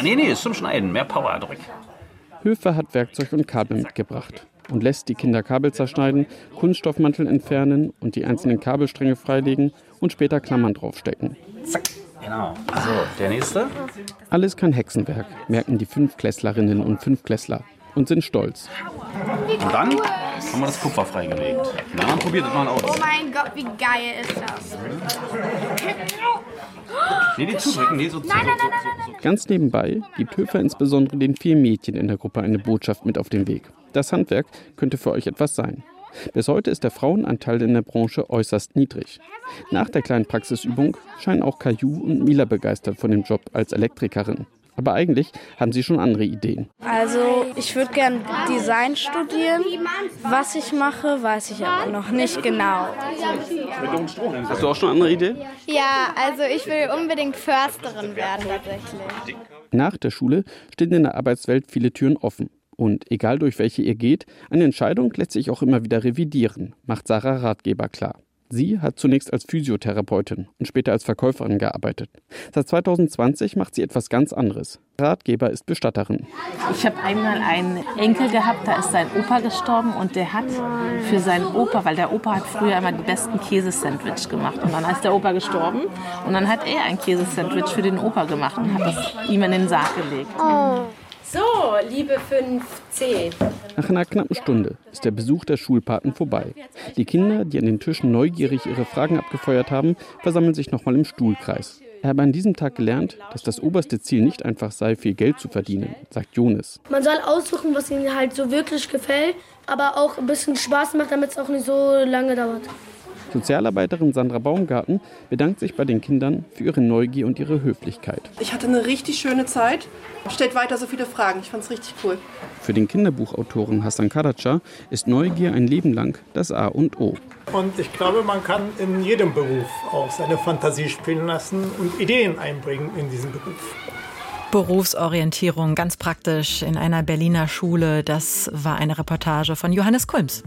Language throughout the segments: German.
Nee, ist zum Schneiden. Mehr Power, drück. Höfer hat Werkzeug und Kabel mitgebracht und lässt die Kinder Kabel zerschneiden, Kunststoffmantel entfernen und die einzelnen Kabelstränge freilegen und später Klammern draufstecken. Zack, genau. So, der nächste. Alles kein Hexenwerk, merken die Fünftklässlerinnen und Fünftklässler und sind stolz. Und dann haben wir das Kupfer freigelegt. Na, dann probiert es mal aus. Oh mein Gott, wie geil ist das? Nee, die zudrücken, nee, so. Nein. Ganz nebenbei gibt Höfer insbesondere den 4 Mädchen in der Gruppe eine Botschaft mit auf den Weg. Das Handwerk könnte für euch etwas sein. Bis heute ist der Frauenanteil in der Branche äußerst niedrig. Nach der kleinen Praxisübung scheinen auch Caillou und Mila begeistert von dem Job als Elektrikerin. Aber eigentlich haben sie schon andere Ideen. Also ich würde gern Design studieren. Was ich mache, weiß ich aber noch nicht genau. Hast du auch schon andere Ideen? Ja, also ich will unbedingt Försterin werden tatsächlich. Nach der Schule stehen in der Arbeitswelt viele Türen offen. Und egal durch welche ihr geht, eine Entscheidung lässt sich auch immer wieder revidieren, macht Sarah Ratgeber klar. Sie hat zunächst als Physiotherapeutin und später als Verkäuferin gearbeitet. Seit 2020 macht sie etwas ganz anderes. Ratgeber ist Bestatterin. Ich habe einmal einen Enkel gehabt, da ist sein Opa gestorben und der hat für seinen Opa, weil der Opa hat früher immer die besten Käsesandwich gemacht und dann ist der Opa gestorben und dann hat er ein Käsesandwich für den Opa gemacht und hat das ihm in den Sarg gelegt. So, liebe 5C. Nach einer knappen Stunde ist der Besuch der Schulpaten vorbei. Die Kinder, die an den Tischen neugierig ihre Fragen abgefeuert haben, versammeln sich nochmal im Stuhlkreis. Er habe an diesem Tag gelernt, dass das oberste Ziel nicht einfach sei, viel Geld zu verdienen, sagt Jonas. Man soll aussuchen, was ihnen halt so wirklich gefällt, aber auch ein bisschen Spaß macht, damit es auch nicht so lange dauert. Sozialarbeiterin Sandra Baumgarten bedankt sich bei den Kindern für ihre Neugier und ihre Höflichkeit. Ich hatte eine richtig schöne Zeit. Stellt weiter so viele Fragen. Ich fand es richtig cool. Für den Kinderbuchautoren Hassan Karaca ist Neugier ein Leben lang das A und O. Und ich glaube, man kann in jedem Beruf auch seine Fantasie spielen lassen und Ideen einbringen in diesen Beruf. Berufsorientierung, ganz praktisch in einer Berliner Schule. Das war eine Reportage von Johannes Kulms.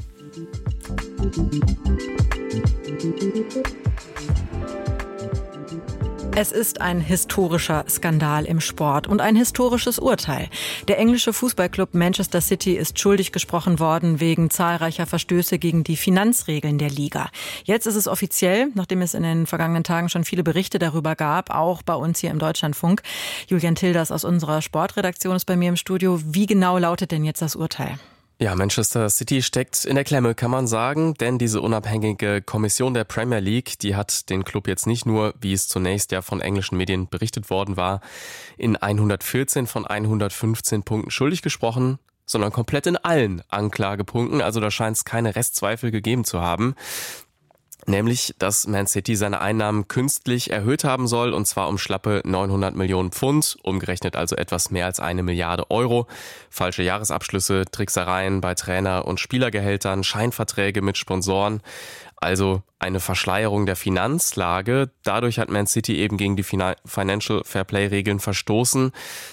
Es ist ein historischer Skandal im Sport und ein historisches Urteil. Der englische Fußballclub Manchester City ist schuldig gesprochen worden wegen zahlreicher Verstöße gegen die Finanzregeln der Liga. Jetzt ist es offiziell, nachdem es in den vergangenen Tagen schon viele Berichte darüber gab, auch bei uns hier im Deutschlandfunk. Julian Tilders aus unserer Sportredaktion ist bei mir im Studio. Wie genau lautet denn jetzt das Urteil? Ja, Manchester City steckt in der Klemme, kann man sagen, denn diese unabhängige Kommission der Premier League, die hat den Club jetzt nicht nur, wie es zunächst ja von englischen Medien berichtet worden war, in 114 von 115 Punkten schuldig gesprochen, sondern komplett in allen Anklagepunkten, also da scheint es keine Restzweifel gegeben zu haben. Nämlich, dass Man City seine Einnahmen künstlich erhöht haben soll, und zwar um schlappe 900 Millionen Pfund, umgerechnet also etwas mehr als 1 Milliarde Euro. Falsche Jahresabschlüsse, Tricksereien bei Trainer- und Spielergehältern, Scheinverträge mit Sponsoren. Also eine Verschleierung der Finanzlage. Dadurch hat Man City eben gegen die Financial Fairplay-Regeln verstoßen.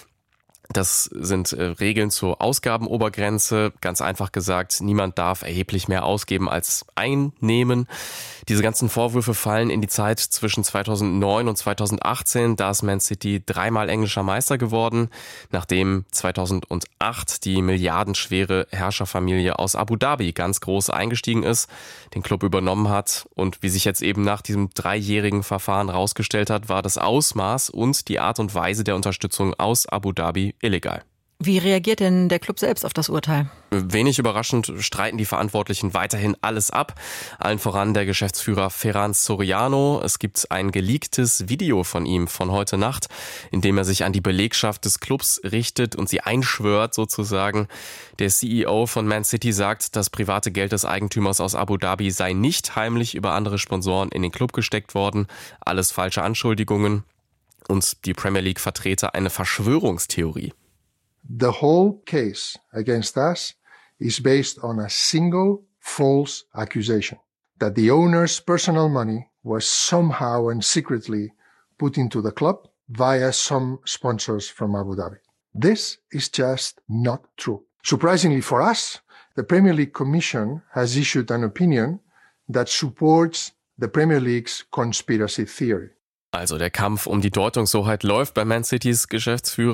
Das sind Regeln zur Ausgabenobergrenze. Ganz einfach gesagt, niemand darf erheblich mehr ausgeben als einnehmen. Diese ganzen Vorwürfe fallen in die Zeit zwischen 2009 und 2018. Da ist Man City 3-mal englischer Meister geworden, nachdem 2008 die milliardenschwere Herrscherfamilie aus Abu Dhabi ganz groß eingestiegen ist, den Club übernommen hat. Und wie sich jetzt eben nach diesem 3-jährigen Verfahren rausgestellt hat, war das Ausmaß und die Art und Weise der Unterstützung aus Abu Dhabi illegal. Wie reagiert denn der Club selbst auf das Urteil? Wenig überraschend streiten die Verantwortlichen weiterhin alles ab. Allen voran der Geschäftsführer Ferran Soriano. Es gibt ein geleaktes Video von ihm von heute Nacht, in dem er sich an die Belegschaft des Clubs richtet und sie einschwört sozusagen. Der CEO von Man City sagt, das private Geld des Eigentümers aus Abu Dhabi sei nicht heimlich über andere Sponsoren in den Club gesteckt worden. Alles falsche Anschuldigungen. Und die Premier League vertrete eine Verschwörungstheorie. The whole case against us is based on a single false accusation that the owner's personal money was somehow and secretly put into the club via some sponsors from Abu Dhabi. This is just not true. Surprisingly for us, the Premier League Commission has issued an opinion that supports the Premier League's conspiracy theory. Also der Kampf um die Deutungshoheit läuft bei Man Citys Geschäftsführer.